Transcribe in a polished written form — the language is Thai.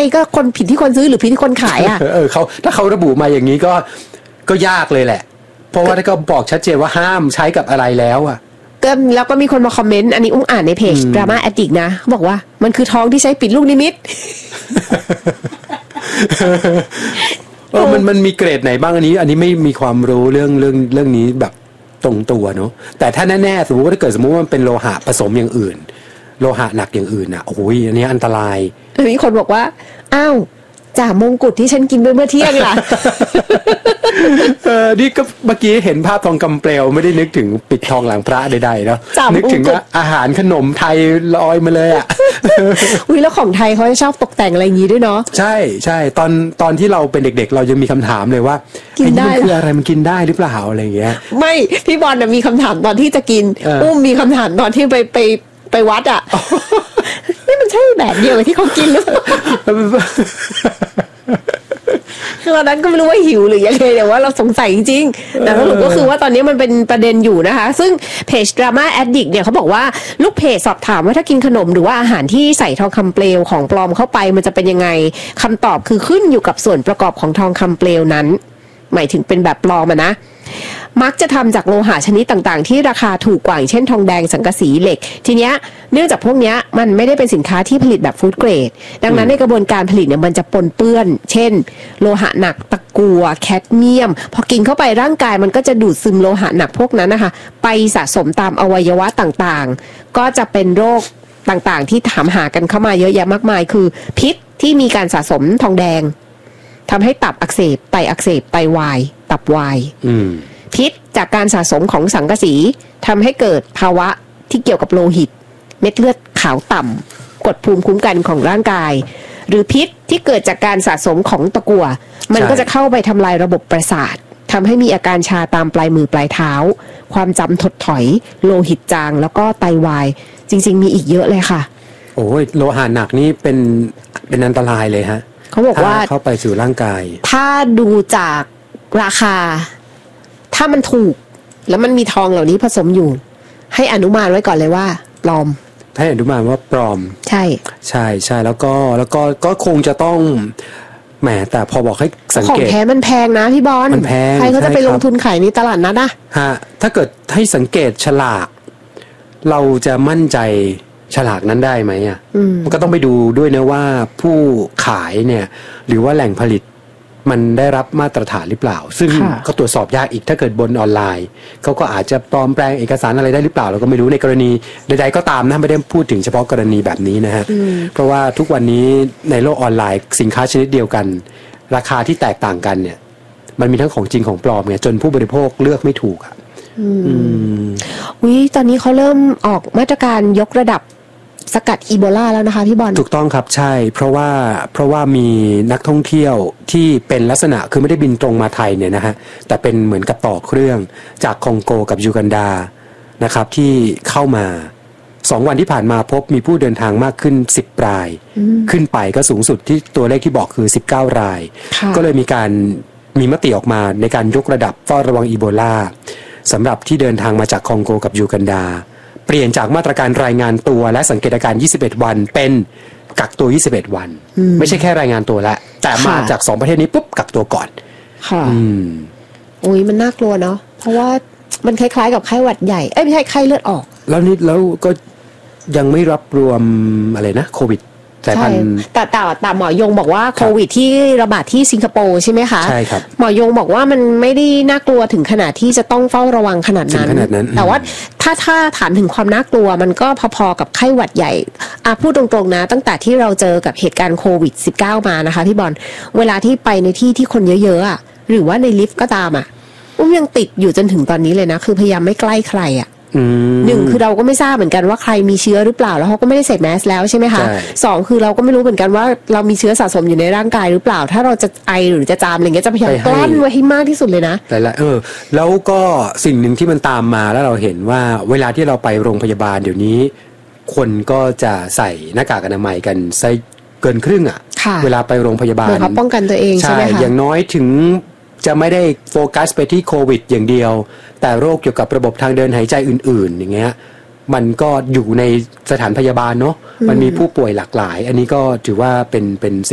ก็คนผิดที่คนซื้อหรือผิดที่คนขายอ่ะเขาถ้าเขาระบุมาอย่างนี้ก็ยากเลยแหละเพราะว่าถ้าก็บอกชัดเจนว่าห้ามใช้กับอะไรแล้วอ่ะแล้วก็มีคนมาคอมเมนต์อันนี้อ่านในเพจ Drama Addict นะบอกว่ามันคือทองที่ใช้ปิดลูกนิมิตมันมีเกรดไหนบ้างอันนี้ไม่มีความรู้เรื่องนี้แบบตรงตัวเนาะแต่ถ้าแน่ๆสมมติว่าถ้าเกิดสมมติว่ามันเป็นโลหะผสมอย่างอื่นโลหะหนักอย่างอื่นอ่ะโอ้ยอันนี้อันตรายมีคนบอกว่าอ้าวจ่ามงกุฎที่ฉันกินเมื่อเที่ยงล่ะนี่ก็เมื่อกี้เห็นภาพทองคำเปลวไม่ได้นึกถึงปิดทองหลังพระใดๆเนาะนึกถึงอาหารขนมไทยลอยมาเลยอ่ะอุ้ยแล้วของไทยเขาชอบตกแต่งอะไรอย่างนี้ด้วยเนาะใช่ตอนที่เราเป็นเด็กๆเรายังมีคำถามเลยว่ากินได้คืออะไรมันกินได้หรือเปล่าอะไรอย่างเงี้ยไม่พี่บอลมีคำถามตอนที่จะกินมีคำถามตอนที่ไปวัดอ่ะ นี่มันใช่แบบเดียวกับที่เขากินหรือเปล่า คือตอนนั้นก็ไม่รู้ว่าหิวหรือยังไงแต่ว่าเราสงสัยจริงๆแต่สรุปก็คือว่าตอนนี้มันเป็นประเด็นอยู่นะคะซึ่งเพจ Drama Addict เนี่ยเขาบอกว่าลูกเพจสอบถามว่าถ้ากินขนมหรือว่าอาหารที่ใส่ทองคำเปลวของปลอมเข้าไปมันจะเป็นยังไงคำตอบคือขึ้นอยู่กับส่วนประกอบของทองคำเปลวนั้นหมายถึงเป็นแบบปลอมนะมักจะทำจากโลหะชนิดต่างๆที่ราคาถูกกว่าเช่นทองแดงสังกะสีเหล็กทีเนี้ยเนื่องจากพวกเนี้ยมันไม่ได้เป็นสินค้าที่ผลิตแบบฟู้ดเกรดดังนั้นในกระบวนการผลิตเนี่ยมันจะปนเปื้อนเช่นโลหะหนักตะกั่วแคดเมียมพอกินเข้าไปร่างกายมันก็จะดูดซึมโลหะหนักพวกนั้นนะคะไปสะสมตามอวัยวะต่างๆก็จะเป็นโรคต่างๆที่ถามหากันเข้ามาเยอะแยะมากมายคือพิษที่มีการสะสมทองแดงทำให้ตับอักเสบไตอักเสบไตวายตับวายพิษจากการสะสมของสังกะสีทำให้เกิดภาวะที่เกี่ยวกับโลหิตเม็ดเลือดขาวต่ำกดภูมิคุ้มกันของร่างกายหรือพิษที่เกิดจากการสะสมของตะกั่วมันก็จะเข้าไปทำลายระบบประสาททำให้มีอาการชาตามปลายมือปลายเท้าความจำถดถอยโลหิตจางแล้วก็ไตวายจริงๆมีอีกเยอะเลยค่ะโอ้ยโลหะหนักนี่เป็นอันตรายเลยฮะเขาบอกว่าเข้าไปสู่ร่างกายถ้าดูจากราคาถ้ามันถูกแล้วมันมีทองเหล่านี้ผสมอยู่ให้อนุมานไว้ก่อนเลยว่าปลอมให้อนุมานว่าปลอมใช่แล้วก็คงจะต้องแหมแต่พอบอกให้สังเกตของแท้มันแพงนะพี่บอลมันแพงใครเขาจะไปลงทุนขายในตลาดนัดนะฮะถ้าเกิดให้สังเกตฉลากเราจะมั่นใจฉลากนั้นได้ไหมอ่ะมันก็ต้องไปดูด้วยนะว่าผู้ขายเนี่ยหรือว่าแหล่งผลิตมันได้รับมาตรฐานหรือเปล่าซึ่งก็ตรวจสอบยากอีกถ้าเกิดบนออนไลน์เขาก็อาจจะปลอมแปลงเอกสารอะไรได้หรือเปล่าเราก็ไม่รู้ในกรณีใดๆก็ตามนะไม่ได้พูดถึงเฉพาะกรณีแบบนี้นะฮะเพราะว่าทุกวันนี้ในโลกออนไลน์สินค้าชนิดเดียวกันราคาที่แตกต่างกันเนี่ยมันมีทั้งของจริงของปลอมไงจนผู้บริโภคเลือกไม่ถูกอะตอนนี้เขาเริ่มออกมาตรการยกระดับสกัดอีโบลาแล้วนะคะพี่บอลถูกต้องครับใช่เพราะว่ามีนักท่องเที่ยวที่เป็นลักษณะคือไม่ได้บินตรงมาไทยเนี่ยนะฮะแต่เป็นเหมือนกับต่อเครื่องจากคองโกกับยูกันดานะครับที่เข้ามา2 วันที่ผ่านมาพบมีผู้เดินทางมากขึ้น10 รายขึ้นไปก็สูงสุดที่ตัวเลขที่บอกคือ19 รายก็เลยมีมติออกมาในการยกระดับเฝ้าระวังอีโบลาสำหรับที่เดินทางมาจากคองโกกับยูกันดาเปลี่ยนจากมาตรการรายงานตัวและสังเกตอาการ21 วันเป็นกักตัว21 วันไม่ใช่แค่รายงานตัวแล้วแต่มาจาก2 ประเทศนี้ปุ๊บกักตัวก่อนค่ะอุ้ยมันน่ากลัวเนาะเพราะว่ามันคล้ายๆกับไข้หวัดใหญ่ไม่ใช่ไข้เลือดออกแล้วก็ยังไม่รับรวมอะไรนะโควิดสายพันธุ์แต่หมอยงบอกว่าโควิดที่ระบาดที่สิงคโปร์ใช่ไหมคะใช่ครับหมอยงบอกว่ามันไม่ได้น่ากลัวถึงขนาดที่จะต้องเฝ้าระวังขนาดนั้นแต่ว่าถ้าถามถึงความน่ากลัวมันก็พอๆกับไข้หวัดใหญ่พูดตรงๆนะตั้งแต่ที่เราเจอกับเหตุการณ์โควิด-19 มานะคะพี่บอลเวลาที่ไปในที่คนเยอะๆหรือว่าในลิฟต์ก็ตามยังติดอยู่จนถึงตอนนี้เลยนะคือพยายามไม่ใกล้ใครหนึ่งคือเราก็ไม่ทราบเหมือนกันว่าใครมีเชื้อหรือเปล่าแล้วเขาก็ไม่ได้ใส่แมสแล้วใช่ไหมคะ2คือเราก็ไม่รู้เหมือนกันว่าเรามีเชื้อสะสมอยู่ในร่างกายหรือเปล่าถ้าเราจะไอหรือจะจามอะไรเงี้ยจะพยายามกลั้นไว้ให้มากที่สุดเลยนะแต่ละแล้วก็สิ่งหนึ่งที่มันตามมาแล้วเราเห็นว่าเวลาที่เราไปโรงพยาบาลเดี๋ยวนี้คนก็จะใส่หน้ากากอนามัยกันใส่เกินครึ่งเวลาไปโรงพยาบาลเขาป้องกันตัวเองใช่ไหมคะอย่างน้อยถึงจะไม่ได้โฟกัสไปที่โควิดอย่างเดียวแต่โรคเกี่ยวกับระบบทางเดินหายใจอื่นๆอย่างเงี้ยมันก็อยู่ในสถานพยาบาลเนาะมันมีผู้ป่วยหลากหลายอันนี้ก็ถือว่าเป็น